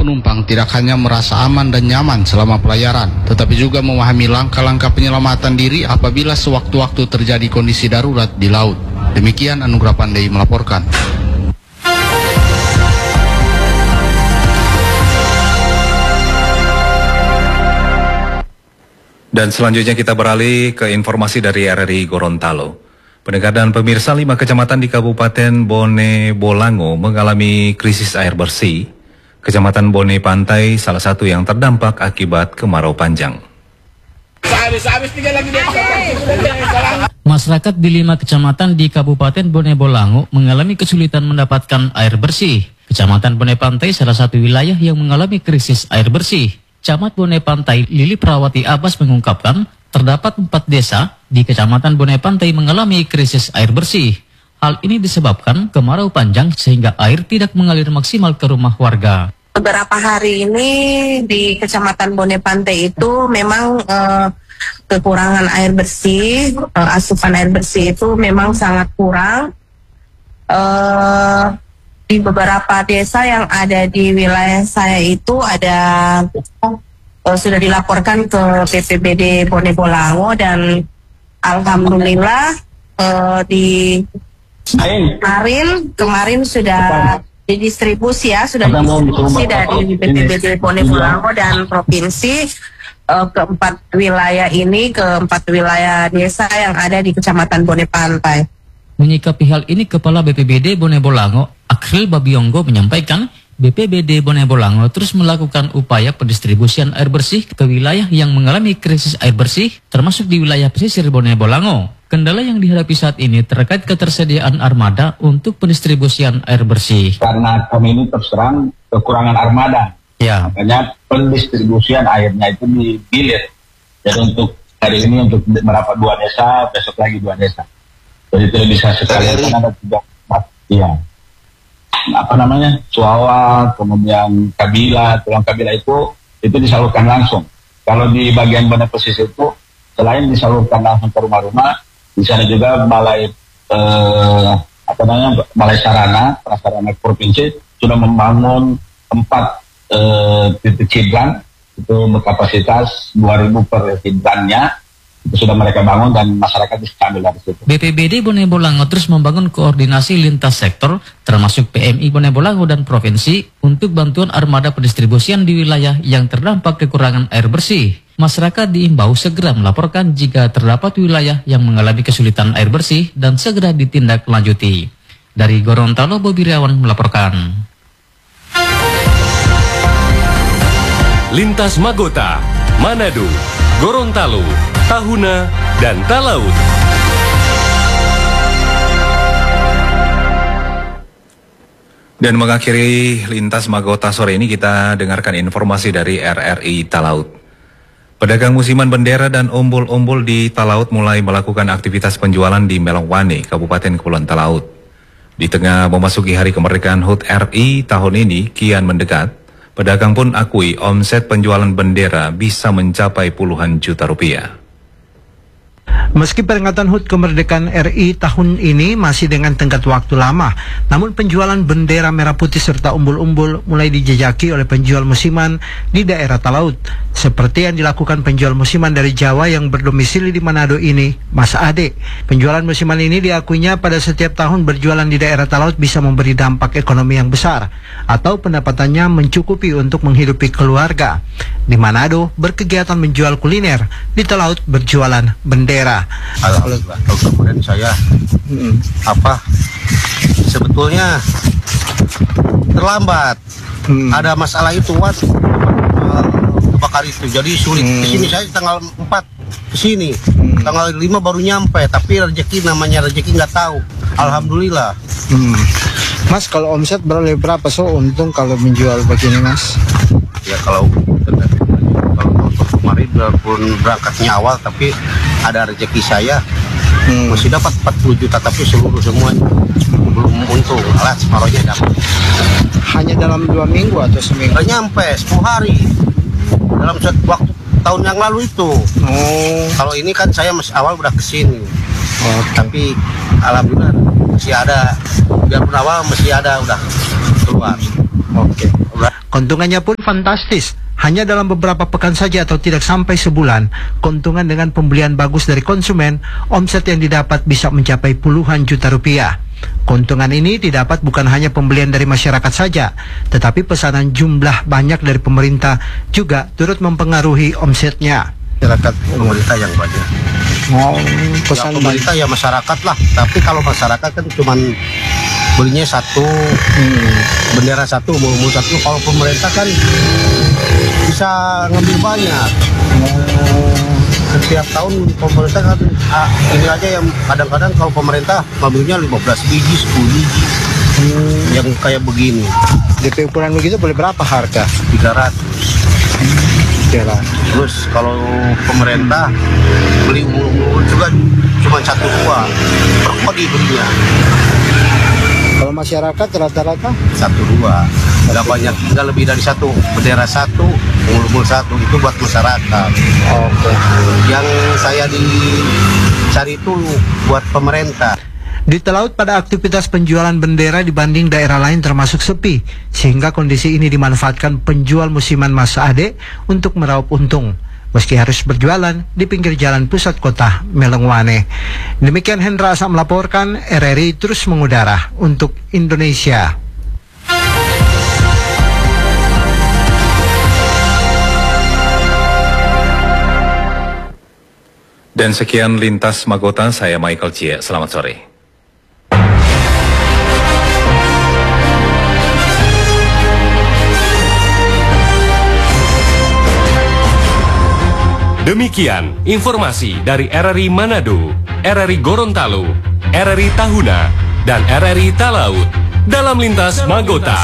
penumpang tidak hanya merasa aman dan nyaman selama pelayaran, tetapi juga memahami langkah-langkah penyelamatan diri apabila sewaktu-waktu terjadi kondisi darurat di laut. Demikian Anugrah Pandey melaporkan. Dan selanjutnya kita beralih ke informasi dari RRI Gorontalo. Pendengar dan pemirsa, 5 kecamatan di Kabupaten Bone Bolango mengalami krisis air bersih. Kecamatan Bone Pantai salah satu yang terdampak akibat kemarau panjang. Masyarakat di 5 kecamatan di Kabupaten Bone Bolango mengalami kesulitan mendapatkan air bersih. Kecamatan Bone Pantai salah satu wilayah yang mengalami krisis air bersih. Camat Bone Pantai Lili Perawati Abbas mengungkapkan terdapat 4 desa di Kecamatan Bone Pantai mengalami krisis air bersih. Hal ini disebabkan kemarau panjang sehingga air tidak mengalir maksimal ke rumah warga. Beberapa hari ini di Kecamatan Bone Pantai itu memang kekurangan air bersih, asupan air bersih itu memang sangat kurang. Di beberapa desa yang ada di wilayah saya itu ada sudah dilaporkan ke BPBD Bone Bolango dan alhamdulillah di kemarin sudah didistribusi ya, sudah didistribusi dari BPBD Bone Bolango dan provinsi ke 4 wilayah ini, ke 4 wilayah desa yang ada di Kecamatan Bone Pantai. Menyikapi hal ini, Kepala BPBD Bone Bolango, Akril Babiongo menyampaikan BPBD Bone Bolango terus melakukan upaya pendistribusian air bersih ke wilayah yang mengalami krisis air bersih, termasuk di wilayah pesisir Bone Bolango. Kendala yang dihadapi saat ini terkait ketersediaan armada untuk pendistribusian air bersih. Karena kami ini terserang kekurangan armada, ya. Makanya pendistribusian airnya itu digilir. Jadi untuk hari ini untuk merapat 2 desa, besok lagi 2 desa. Jadi tidak bisa sekalian karena ada 3 ya. Suawa, kemudian Kabila, Tulang Kabila itu disalurkan langsung. Kalau di bagian Bone Pesisir itu selain disalurkan langsung ke rumah-rumah, di sana juga balai balai prasarana provinsi sudah membangun 4 titik hidran itu berkapasitas 2.000 per hidrannya. Itu sudah mereka bangun dan masyarakat bisa ambil dari situ. BPBD Bone Bolango terus membangun koordinasi lintas sektor termasuk PMI Bone Bolango dan provinsi untuk bantuan armada pendistribusian di wilayah yang terdampak kekurangan air bersih. Masyarakat diimbau segera melaporkan jika terdapat wilayah yang mengalami kesulitan air bersih dan segera ditindaklanjuti. Dari Gorontalo, Bobi Riawan melaporkan. Lintas Magota, Manado, Gorontalo, Tahuna, dan Talaut. Dan mengakhiri Lintas Magota sore ini kita dengarkan informasi dari RRI Talaut. Pedagang musiman bendera dan umbul-umbul di Talaut mulai melakukan aktivitas penjualan di Melongwane, Kabupaten Kepulauan Talaut. Di tengah memasuki hari kemerdekaan HUT RI tahun ini kian mendekat, pedagang pun akui omset penjualan bendera bisa mencapai puluhan juta rupiah. Meski peringatan HUT kemerdekaan RI tahun ini masih dengan tenggat waktu lama, namun penjualan bendera merah putih serta umbul-umbul mulai dijajaki oleh penjual musiman di daerah Talaut. Seperti yang dilakukan penjual musiman dari Jawa yang berdomisili di Manado ini, Mas Ade. Penjualan musiman ini diakuinya pada setiap tahun berjualan di daerah Talaut bisa memberi dampak ekonomi yang besar, atau pendapatannya mencukupi untuk menghidupi keluarga. Di Manado berkegiatan menjual kuliner, di Talaut berjualan bendera. Kalau kemudian saya sebetulnya terlambat, ada masalah itu kebakar itu, jadi sulit. Kesini saya tanggal 4 kesini, tanggal 5 baru nyampe, tapi namanya rezeki nggak tahu. Alhamdulillah. Mas, kalau omset berapa untung kalau menjual begini, Mas? Ya kalau untuk kemarin walaupun berangkatnya awal, tapi ada rezeki saya masih dapat 40 juta, tapi seluruh semuanya belum untung. Alah, separohnya dapat. Hanya dalam 2 minggu atau seminggu? Nggak nyampe 10 hari dalam waktu tahun yang lalu itu. Kalau ini kan saya masih awal udah kesini. Tapi alhamdulillah masih ada, biarpun awal masih ada udah keluar. Oke. Keuntungannya pun fantastis. Hanya dalam beberapa pekan saja atau tidak sampai sebulan, keuntungan dengan pembelian bagus dari konsumen, omset yang didapat bisa mencapai puluhan juta rupiah. Keuntungan ini didapat bukan hanya pembelian dari masyarakat saja, tetapi pesanan jumlah banyak dari pemerintah juga turut mempengaruhi omsetnya. Masyarakat pemerintah yang banyak. Pesan pemerintah ya masyarakat lah. Tapi kalau masyarakat kan cuman belinya satu, bendera satu, umur satu. Kalau pemerintah kan bisa ngambil banyak. Setiap tahun pemerintah kan ini aja yang kadang-kadang kalau pemerintah ngambilnya 15 biji, 10 biji. Yang kayak begini. DP ukuran begitu boleh berapa harga? 300. Terus kalau pemerintah beli umur juga cuma 1-2 per kodi belinya. Kalau masyarakat rata-rata 1-2, nggak banyak, nggak lebih dari satu, bendera satu, umur satu, itu buat masyarakat. Oke. Yang saya dicari itu buat pemerintah. Di Talaut pada aktivitas penjualan bendera dibanding daerah lain termasuk sepi, sehingga kondisi ini dimanfaatkan penjual musiman Mas Ade untuk meraup untung. Meski harus berjualan di pinggir jalan pusat kota Melengwane. Demikian Hendra Asa melaporkan, RRI terus mengudara untuk Indonesia. Dan sekian Lintas Magota, saya Michael Cie. Selamat sore. Demikian informasi dari RRI Manado, RRI Gorontalo, RRI Tahuna, dan RRI Talaut dalam Lintas Magota.